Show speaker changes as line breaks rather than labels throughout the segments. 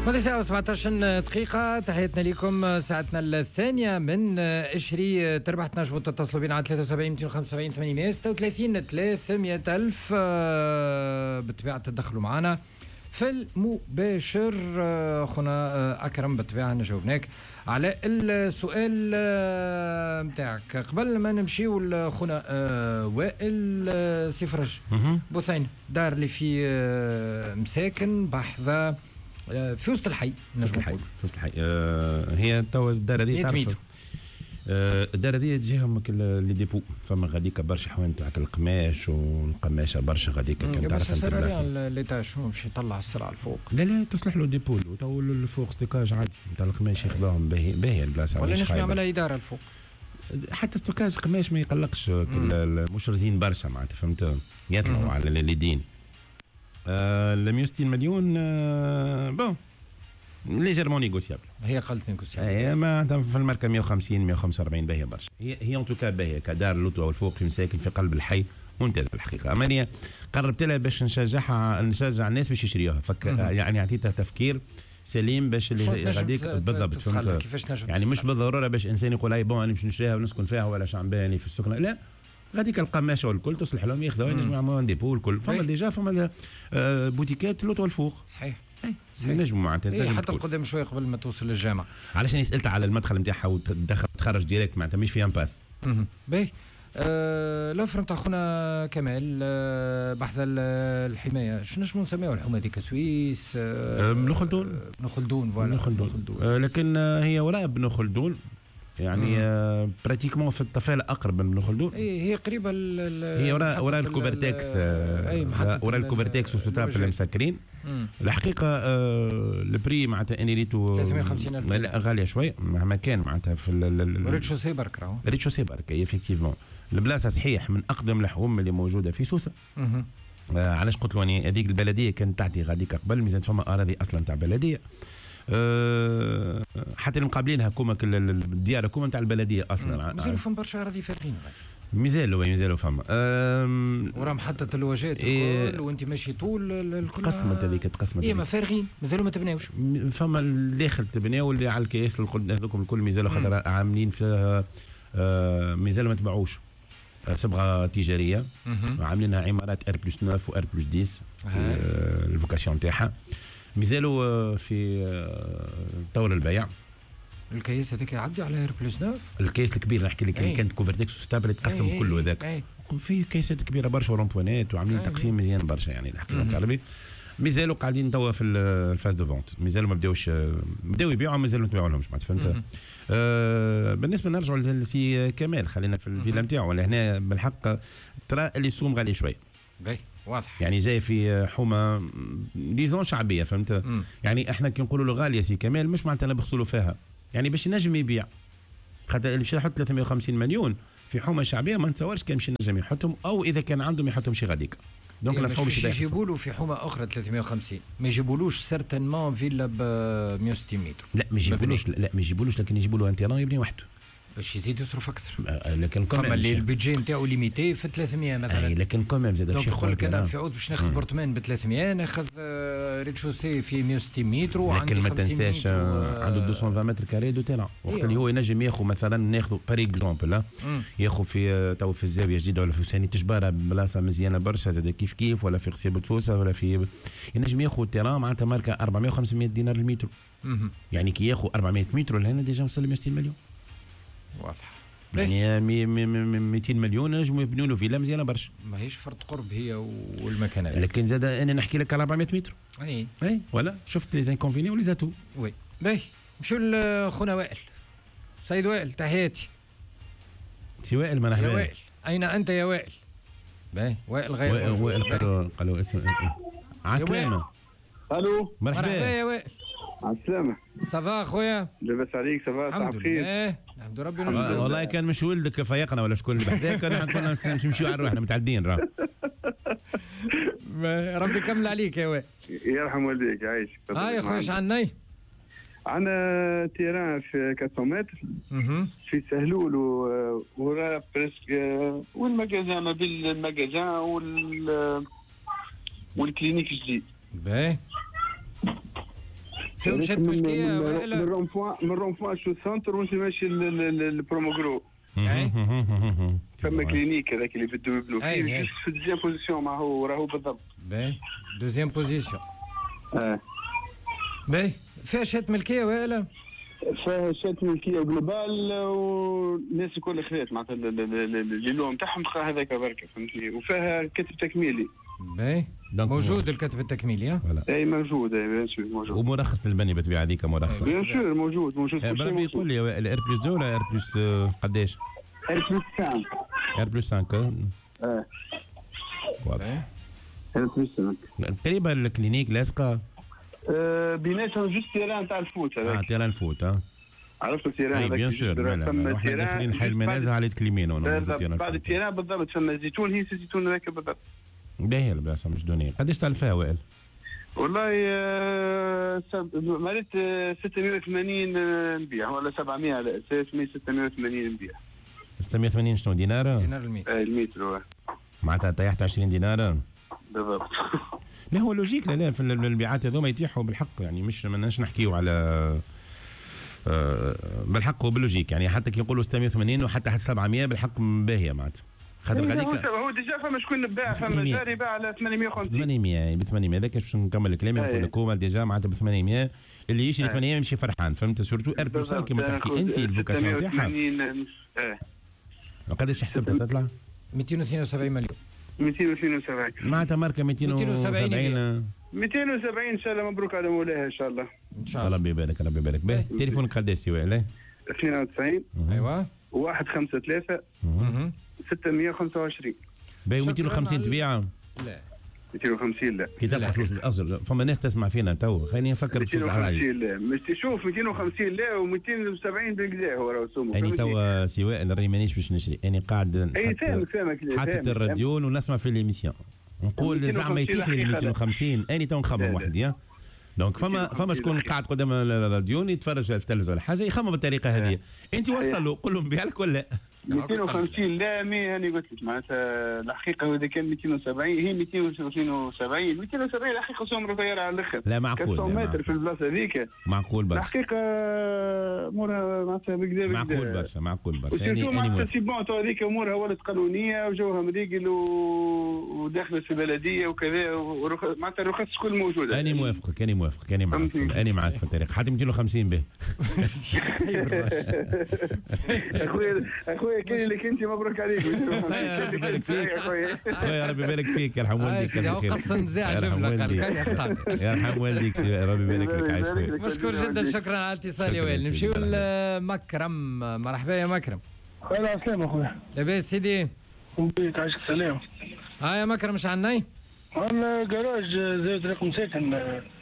ماذا ساعة 17 دقيقة. تحياتنا لكم. ساعتنا الثانية من إشري. تربح 12 تتصلوا بنا على 73 275 836 300 ألف. بالطبيعة تدخلوا معنا في المباشر. خونا أكرم بالطبيعة نجاوبناك على السؤال متاعك. قبل ما نمشيو لخونا وائل سفرج بوثين، دار اللي في مساكن بحذا في وسط الحي.
في وسط الحي. هي توا الدار هذه تعرف الدار هذه تجيهم لي ديبو، فما غاديك برشا حوانت تاع القماش والقماشه برشا غاديك كان تعرف انت البلاصه
ليتاج شنو باش يطلع السرعه الفوق.
لا تصلح له ديبو تو الفوق ستوكاج عادي نتاع القماش ياخذوهم باهي البلاصه.
ولا نجم يعملها اداره الفوق
حتى ستوكاج قماش ما يقلقش. مش رزين برشا معناتها فهمت يطلعوا على اليدين. 160 مليون بون ليجيرمون نيغوسيابل.
هي قلت نيغوسيابل.
هي ما في الماركه 150 145 باهيه برشا. هي ان توكا باهيه كدار اللوطو والفوق في مساكن في قلب الحي ممتاز بالحقيقه. امانيه قربت لها باش نشجع الناس باش يشريوها. يعني عطيتها تفكير سليم باش اللي غاديك بالضبط فهمت. يعني مش بالضروره باش انسان يقول هاي بون انا باش نشريها ونسكن فيها ولا شعباني في السكنه، لا غاديك القماشه والكل تصلح لهم ياخذوها ينجموا يعملوا ديبو الكل. فما ديجا فما بوتيكات اللوطو والفوق.
صحيح.
نجموا معناتها
حتى قدام شويه قبل ما توصل للجامعه.
علاش انا سالت على المدخل نتاعها وتخرج ديريكت معناتها مش فيها باس.
باهي. لوفر نتاع خونا كمال بحث الحمايه شنو نجمو نسميوها الحومه هذيك سويس
بن خلدون.
بن خلدون فوالا.
لكن هي وراء بن خلدون يعني براتيكمون في الطفاله اقرب من بن خلدون.
هي قريبه
هي وراء الكوبرتكس. وراء الكوبرتكس وستراب اللي مسكرين. الحقيقه البري معناتها اني ريتو
350,000
غاليه شويه مهما كان معناتها في
ريتشوسي برك راهو
ريتشوسي برك. افكتيفمون البلاصه صحيح من اقدم الحوم اللي موجوده في سوسه. علاش قلت له يعني هذيك البلديه كانت تعطي غاديك قبل ميزان فما اراضي اصلا تاع بلديه. حتى المقابلين هكوما الديار هكوما تاع البلديه اصلا.
مازالوا فما برشا اراضي فارغين.
مازالوا فما
ورا محطة الواجات الكل وانت ماشي طول الكل
تقسمت هذيك تقسمت.
ما فارغين مازالوا ما تبناوش.
فما الداخل تبناو واللي على الكياس هذوكم الكل مازالوا خاطر عاملين فيها مازالوا ما تباعوش صبغه تجاريه. عاملينها عمارات ار بلس 9 و ار بلس 10 الفوكاسيون تاعها. مازالوا في طور البيع.
الكيس هذاك يعدي على ار بلس 9.
الكيس الكبير نحكي لك اللي كانت كوفرتكس ستابل تقسم كله هذاك. في كيسات كبيره برشا ورامبوانات وعاملين تقسيم مزيان برشا يعني الحقيقه العربي. مازالوا قاعدين توا في الفاز دو فونت. مازالوا ما بداو يبيعوا مازالوا ما تبيعوا لهمش فهمت. بالنسبه نرجعوا لسي كمال خلينا في الفيلا نتاعو ولا هنا بالحق ترى اللي السوم غالي شويه.
باهي واضح.
يعني جاي في حومه ديزون شعبيه فهمت. يعني احنا كي نقولوا له غاليه سي كمال مش معناتها نبخسوا فيها يعني باش ينجم يبيع. خاطر اللي باش يحط 350 مليون في حومه شعبيه ما نتصورش كان باش ينجم يحطهم او اذا كان عندهم يحطهم شي غاديك. دونك نصحوا باش
يجيبوا له في حومه اخرى 350 ما يجيبولوش سيرتينمون فيلا ب 160 متر.
لا ما يجيبولوش لكن يجيبوا له ان تيران يبني وحده
باش يزيد يصرف اكثر.
لكن
فما اللي البيدجي نتاعو ليميتي في 300 مثلا.
لكن كوميم زاد
باش يقول لك انا في عود باش ناخذ برطمان ب 300 ناخذ ريتشوسي في 160 متر وعندي 50 متر.
لكن ما تنساش عنده 220 متر كاري دو تيران. وقت اللي هو ينجم ياخذ مثلا ناخذ بار اكزومبل ياخذ في تو في الزاويه جديده ولا في ساني تجباره بلاصه مزيانه برشا زاد كيف ولا في قصير بوتسوسه ولا في ينجم ياخذ تيران معناتها ماركه 400 500 دينار المتر. يعني كي ياخذ 400 متر لهنا ديجا وصل ل 160 مليون.
واضح.
يعني 200 مليون نجموا يبنوا له فيلا مزيانه برشا.
ماهيش فرط قرب هي والمكان.
لكن زاد انا نحكي لك على 400 متر.
اي
ولا شفت لي زانكونفينيون ولي زاتو.
وي باهي نمشيو لخونا وائل. سيد وائل تحياتي.
سي وائل مرحبا.
يا وائل اين انت يا وائل؟ باهي وائل غير
وائل قالوا اسم عسلامه.
الو
مرحبا يا وائل.
على السلامة.
صافا خويا؟
لاباس عليك؟ صافا
الحمد لله الحمد ربي نشكر.
والله كان مش ولدك فيقنا ولا شكون اللي بحذاك كنا نمشيو على روحنا متعدين راه.
ربي يكمل عليك يا وائل.
يرحم والديك يعيشك.
ها يا خويا اش عندنا؟
عندنا تيران في 400 متر في سهلول ورا بريسك والمجازان ما بين المجازان والكلينيك الجديد.
باهي فيهم شات ملكيه
من
ولا
الرونفوان شو سنتر وانت ماشي البروموغرو. فما كلينيك هذاك اللي بدو يبنوا فيه جوست في الدوزيام بوزيسيون ما هو راهو بالضبط.
باهي دوزيام بوزيسيون. باهي فيها شات ملكيه ولا؟
فيها شات ملكيه جلوبال والناس الكل خذات معناتها اللي لون تاعهم خا هذاك بركه فهمتني. وفيها كتب تكميلي.
باهي موجود الكتب التكميلي
اي موجود اي بيان سور موجود.
ومرخص للبني بالطبيعه هذيك مرخصه.
بيان سور موجود
بربي يقول لي الار بلس 2 ولا ار بلس قداش؟
ار بلس 5.
ار بلس 5 واضح.
ار بلس 5
قريبه الكلينيك لاصقه
بيناتهم جوست تيران تاع الفوت هذاك.
تيران الفوت
عرفت التيران
هذاك بيان سور. احنا داخلين حي المنازل على كليمينو
بعد التيران بالضبط ثم الزيتون هي الزيتون هذاك بالضبط.
باهي البلاصه مش دونيه. قداش تعرفها وائل؟
والله مريت 680 نبيع ولا 700 لا 680 نبيع.
680 شنو دينار؟
دينار المتر.
المتر
معناتها طيحت 20 دينار
بالضبط.
لا هو لوجيك لا في المبيعات هذوما يتيحوا بالحق يعني مش ماناش نحكيو على بالحق وباللوجيك يعني حتى كي يقولوا 680 وحتى 700 بالحق باهيه معناتها. خاطر غاديك
هو ديجا فما شكون باع فما جاري باع على 850
800 ب 800 هذاك باش نكمل الكلام نقول لك هو ديجا معناتها ب 800 اللي يشري 800 يمشي فرحان فهمت سورتو ار بلس كيما تحكي انت الفوكاسيون تاعها. قداش حسبتها تطلع؟
272 مليون.
272
معناتها ماركه 270
270 ان شاء الله. مبروك على مولاها ان شاء الله.
ان شاء الله
ربي يبارك ربي يبارك. باهي تليفونك قداش سي وائل؟
92
ايوه
153 625.
باهي 250 تبيعها؟
لا
250 لا.
كي تلقى فلوس بالاصل فما ناس تسمع فينا تو خليني نفكر بصوت عالي.
250 لا مش تشوف 250 لا و270 بالكدا هو راهو سومو.
اني تو سي وائل راني مانيش باش نشري اني قاعد
فاهمك
حاطط الراديون ونسمع في ليميسيون نقول زعما يتيح لي 250 اني تو نخمم وحدي. دونك فما شكون قاعد قدام الراديون يتفرج في التلفزيون ولا حاجه يخمم بالطريقه هذه. انت وصل له قول له نبيع لك ولا
250 لا مي هاني قلت لك معناتها الحقيقه اذا كان 270 هي 270 الحقيقه سوم طياره على الاخر.
لا معقول
100 متر في البلاصه هذيك
معقول برشا.
الحقيقه امورها معناتها بكذا
معقول برشا
يعني معناتها سي بون تو هذيك امورها ولات قانونيه وجوها مريقل وداخله في بلديه وكذا معناتها الرخص كل موجوده.
انا موافقك انا معك في الطريق حتى 250 به.
اخويا كاين لك انت مبروك عليك.
ربي يبارك فيك اخويا ربي يبارك فيك يرحم والديك.
قص نزاع جمله كان يختار
يرحم والديك ربي يبارك لك عايش خويا.
مشكور جدا شكرا على الاتصال يا وائل. نمشيو لمكرم. مرحبا يا مكرم.
السلام اخويا.
لاباس سيدي؟
نبيك عايشك سلام.
يا مكرم اش عندنا؟
عندنا جراج زاوية رقم ساكن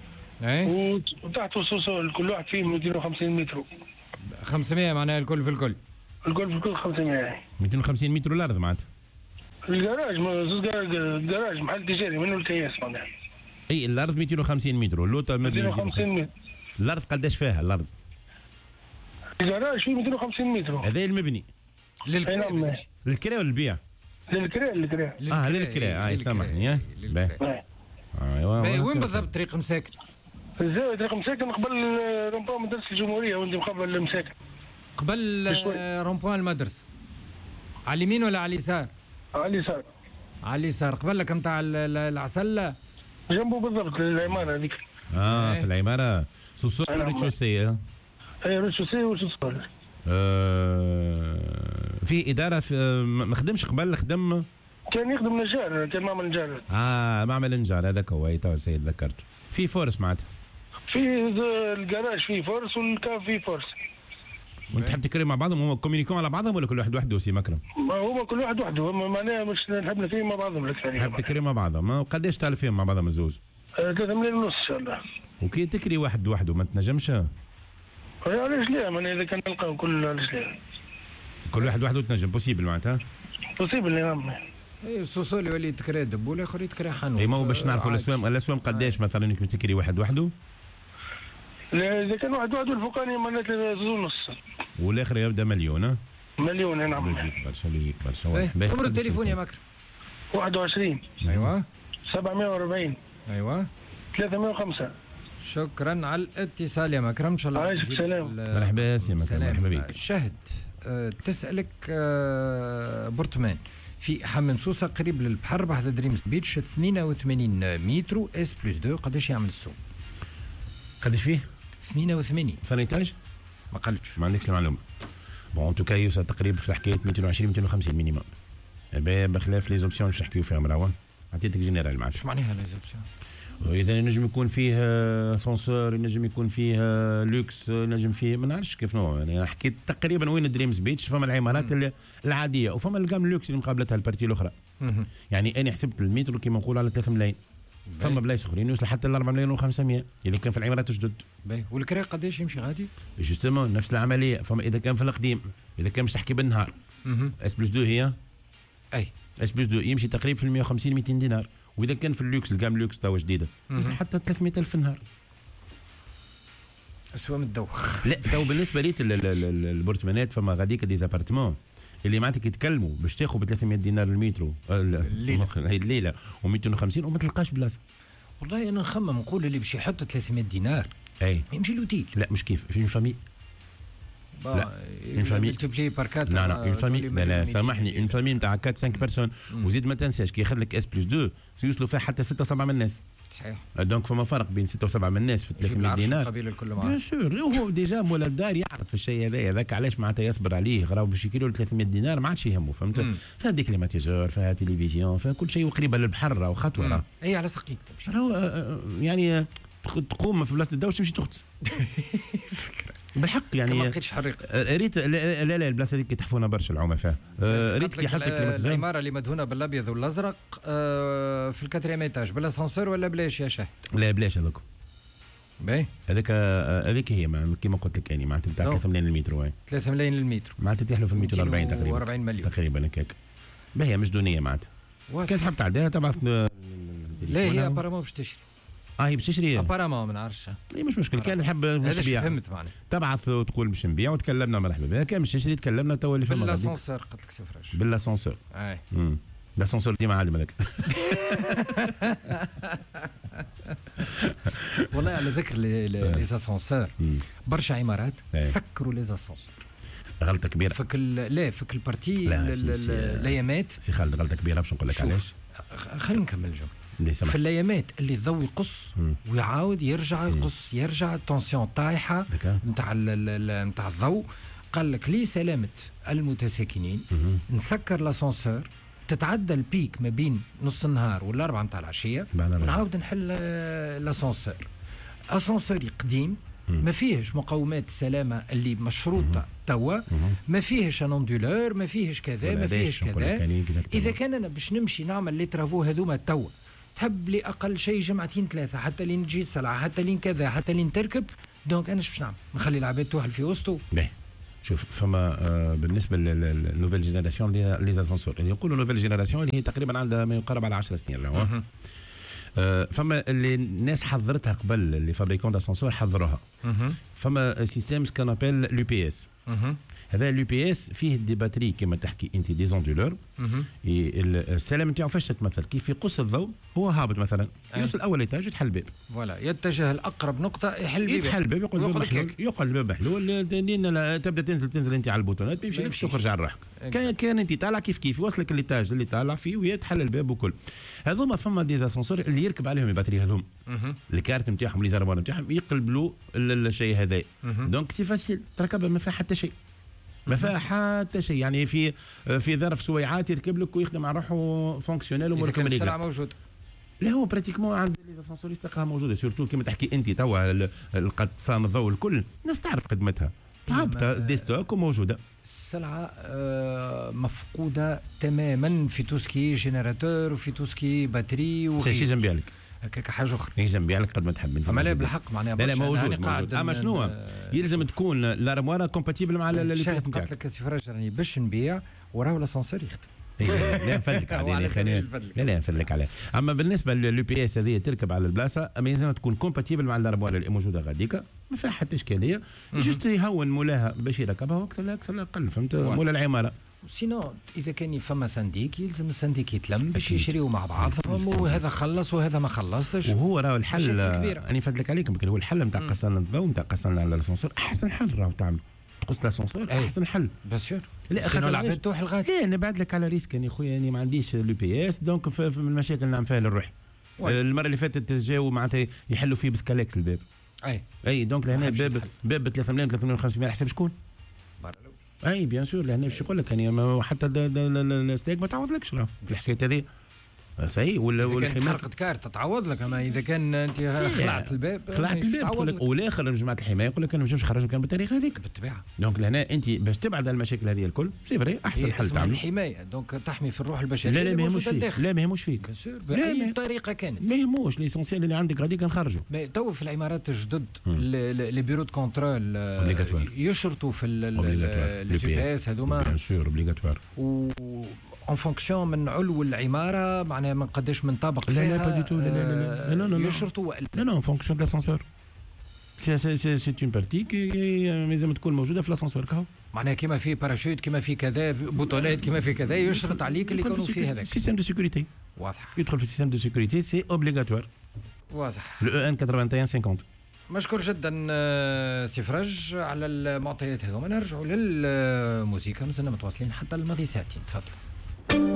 وتحت وصوصول كل واحد فيه 250 متر.
500 معناها الكل في الكل
500.
250 متر الارض معناتها.
الجراج زوز جراج محل تجاري منه الكياس معناها.
اي الارض 250 متر واللوطه
250 متر.
الارض قداش فيها الارض؟
الجراج فيه 250 متر.
هذا المبني
للكراء
ولا البيع؟ للكراء سامحني.
ايوا وين بالضبط طريق مساكن؟
الزاوية رقم ساكن قبل رومبوان مدرسة الجمهورية وانت مقابل المساكن.
قبل رومبوان المدرسة. على اليمين ولا على اليسار؟
على اليسار. على
اليسار قبل لك نتاع العسلة؟
جنبه بالضبط العمارة هذيك.
في العمارة سوسول ريتشوسي.
اي ريتشوسي وسوسول.
في إدارة ما خدمش قبل خدم؟
كان يخدم نجار كان معمل نجار.
معمل نجار هذاك هو تو سيد ذكرته. في فورس معناتها.
في الجراج فيه فورس والكاف فيه فورس.
وانت تحب تكرم مع بعضهم هم كومينيكون على بعضهم ولا كل واحد وحده سي مكرم؟
هما كل واحد وحده معناها مش نحب نفهم مع بعضهم الاكثر.
تحب تكرم مع بعضهم وقداش تعرف فيهم مع بعضهم الزوز؟
3 مليون ونص ان شاء الله.
وكي تكري واحد وحده ما تنجمش؟
علاش لا معناها اذا كان نلقاو كل علاش لا؟
كل واحد وحده تنجم بوسيبل معناتها؟
بوسيبل نعم.
اي السوسول يولي يتكري دب والاخر يتكري حانوت.
اي ما هو باش نعرفوا الاسوام قداش مثلا انك تكري واحد وحده؟
لا اذا كان واحد وحده الفوقاني معناتها 2.5
والاخر يبدا مليون.
مليون نعم.
يجيك برشا
نمر التليفون يا مكرم.
21
ايوه
740
ايوه
305
شكرا على الاتصال يا مكرم، ان شاء الله.
عليكم السلام.
مرحبا يا مكرم، مرحبا بك.
شهد تسالك برطمان في حمام سوسه قريب للبحر بحذا دريمز بيتش 82 متر اس بلس 2، قداش يعمل السوق؟
قداش فيه؟
82
فرنيتاج؟
ما قالتش.
ما عندكش المعلومه. بون تو كا يوصل تقريبا في الحكايه 220 250 مينيموم. بخلاف لي زوبسيون باش نحكيو فيهم راهو. عطيتك جينيرال معك.
اش معناها لي زوبسيون؟
اذا ينجم يكون فيه سونسور، ينجم يكون فيه لوكس، ينجم فيه ما نعرفش كيف نوع. يعني حكيت تقريبا وين دريمز بيتش فما العمارات العاديه وفما الجام لوكس اللي مقابلتها البارتي الاخرى. يعني انا حسبت المتر كيما نقولوا على 3 ملايين. فما بلايص اخرين يوصل حتى ل 4 ملايين و500 اذا كان في العمارات الجدد.
باهي والكرا قداش يمشي غادي؟
جوستومون نفس العمليه. فما اذا كان في القديم، اذا كان باش تحكي بالنهار اس بلس 2 هي
اي
اس بلس 2 يمشي تقريبا في 150 200 دينار. واذا كان في اللوكس الجام لوكس توا جديده يوصل حتى 300,000 في النهار.
اسوء من الدوخ.
لا تو بالنسبه لي البرتمانات فما غاديك ديزابارتمون اللي معناتك يتكلموا باش تاخذ ب 300 دينار المترو الليله و250 وما تلقاش بلاصه.
والله انا نخمم نقول اللي باش يحط 300 دينار
اي
يمشي لوتيل.
لا مش كيف في فامي. لا اون فامي
ملتبلي بار 4.
لا اون فامي لا سامحني اون فامي نتاع 4 5 بيرسون وزيد ما تنساش كي ياخذ لك اس بلس 2 سيوصلوا فيها حتى 6 و7 من الناس.
صحيح.
دونك فما فرق بين 6 و7 من الناس في 300 دينار.
القبيله الكل معاه
بيان سور. هو ديجا مول الدار يعرف الشيء هذاك علاش معناتها يصبر عليه. غراو باش يكيلو 300 دينار ما عادش يهمه. فهمت؟ فيها دي كليماتيزور، فيها تلفزيون، فيها كل شيء وقريبه للبحر راهو خطوه راه.
اي على سقيك تمشي.
يعني تقوم في بلاصه الدواء تمشي تغطس. بالحق يعني
ما لقيتش حريق.
ريت لا البلاصه هذيك تحفونا برشا العومه فيها. ريت كي حط
العماره اللي مدهونه بالابيض والازرق في الكاتريام ايتاج بلا سانسور ولا بلاش يا شاه؟
لا بلاش هذوك.
باهي
هذيك هي كيما قلت لك يعني معناتها نتاع 3 ملايين المتر.
3 ملايين المتر
معناتها تحلو في 240 تقريبا.
40 مليون
تقريبا هكاك. باهي مش دونيه معناتها. كان تحب تعديها تبعث.
لا هي ابارامون باش تشري.
هي باش تشري
ابارامون ما نعرفش.
اي مش مشكل. كان تحب باش تبيع
فهمت معناها
تبعث وتقول باش نبيع وتكلمنا مرحبا بها. كان باش تشري تكلمنا توا اللي فما
بالاسانسور قلت لك سفراج
بالاسانسور.
اي
الاسانسور ديما عادي مالك.
والله على ذكر لي اسانسور برشا عمارات سكروا لي اسانسور.
غلطه كبيره.
فك البارتي الايامات
سي خالد غلطه كبيره باش نقول لك علاش.
خلينا نكمل الجمله. في الايامات اللي الضوء يقص ويعاود يرجع يقص يرجع التونسيون طايحه نتاع الضوء. قال لك لي سلامه المتساكنين نسكر لاسانسور تتعدى البيك ما بين نص النهار ولا 4 نتاع العشيه ونعاود نحل لاسانسور. اسانسوري قديم ما فيهش مقومات السلامه اللي مشروطه توا، ما فيهش اندولور، ما فيهش كذا ما فيهش كذا. اذا كان انا باش نمشي نعمل لي ترافو هذوما توا تحب لي اقل شيء جمعتين 3 حتى لين تجي السلعه حتى لين كذا حتى لين تركب. دونك انا باش نعمل نخلي العباد توحل في وسطه.
شوف فما بالنسبه للنوفيل جينيراسيون لي زاسانسور اللي يقولوا نوفيل جينيراسيون اللي هي تقريبا عندها ما يقارب على 10 سنين. فما اللي الناس حضرتها قبل اللي فابريكون داسانسور حضروها. فما سيستيم سكان ابل لو بي اس. هذا لو بي اس فيه دي باتري كما تحكي انت دي زوندولور. السلام نتاعو فاش تتمثل كيف يقص الضوء هو هابط مثلا يوصل اول ايتاج يتحل الباب.
فوالا يتجه الاقرب نقطه يحل
الباب يقول الباب محلول. تبدا تنزل انت على البوتونات باش تخرج على روحك. كان انت طالع كيف يوصلك الايتاج اللي طالع فيه ويتحل الباب وكل هذوما. فما دي زاسانسور اللي يركب عليهم الباتري هذوم الكارت نتاعهم لي زربان نتاعهم يقلبوا الشيء هذا. دونك سي فاسيل تركبها ما فيها حتى شيء. ما فيها حتى شيء يعني في ظرف سويعات يركب لك ويخدم على روحه فونكسيونيل ومركب
مليح. السلعه موجوده.
لا هو براتيكمون عند لي زاسانسوريست تلقاها موجوده سورتو كيما تحكي انت توا القطسان الضوء الكل الناس تعرف خدمتها هابطه ديستوك وموجوده.
السلعه مفقوده تماما في توسكي جينيراتور وفي توسكي باتري
وغيره. شي جنبي عليك
هكاك حاجه اخرى.
اي جنبي عليك قد ما تحب انت.
اما لا بالحق معناها
لا موجود. اما شنو يلزم تكون لارمواره كومباتيبل مع
الشاهد. قلت لك سي فراج راني باش نبيع وراه الاسانسور يخدم.
لا نفدلك عليه لا نفدلك عليه. اما بالنسبه للو بي اس هذه تركب على البلاصه اما لازم تكون كومباتيبل مع الارموار اللي موجوده غاديك ما فيها حتى اشكاليه. جست يهون مولاها باش يركبها اكثر لا اقل. فهمت؟ مولا العماره
سينو اذا كان فما سنديك يلزم السنديك يتلم باش يشريوا مع بعضهم، وهذا خلص وهذا ما خلصش.
وهو راهو الحل انا نفدلك عليكم، هو الحل نتاع قصرنا الضوء نتاع قصرنا على الاسانسور احسن حل راهو تعمل تقص الاسانسور احسن حل
بيان
لا
خاطر العباد توح الغاد.
لا نبعد لك على ريسك يا خويا، يعني ما عنديش لو بي اس دونك في المشاكل نعمل فيها للروح. المره اللي فاتت جاوا معناتها يحلوا فيه بسكاليكس الباب. اي دونك لهنا باب 3 ملايين 350 على حساب شكون؟ اي بيان سور لهنا باش يقول لك يعني حتى الستيك ما تعوضلكش راه الحكايه هذه صحيح.
ولا كان حرقت كارت تعوض لك، اما اذا كان انت خلعت الباب
والاخر جماعه الحمايه يقول لك انا ما نجمش نخرج كان بالطريقه هذيك
بالطبيعه.
دونك لهنا انت باش تبعد المشاكل هذه الكل سي فري احسن حل تعمل
الحمايه دونك تحمي في الروح البشريه.
لا ما يهموش فيك، لا ما يهموش فيك
باي طريقه كانت
ما يهموش ليسونسيال اللي عندك غادي كنخرجوا.
تو في العمارات الجدد لي بيرو دو كونترول يشرطوا في لي جي بي اس هذوما
بيان سور اوبليغاتوار
en fonction من علو العماره معناها من قداش من طابق فيها.
لا با دي تو لا
يشرطوا
لا en fonction de l'ascenseur. c'est une partie qui لازم تكون موجوده في الاسانسور كهو
معناها كيما في باراشوت كيما في كذا بوطونات كيما في كذا يشرط عليك اللي يكونوا فيه هذاك
سيستم دو سيكوريتي.
واضح
يدخل في السيستم دو سيكوريتي سي اوبليغاتوار.
واضح.
لو ان 8150.
مشكور جدا سي فرج على المعطيات هذوما. نرجعوا للموسيقى مازلنا متواصلين حتى الماضي ساعتين. تفضل.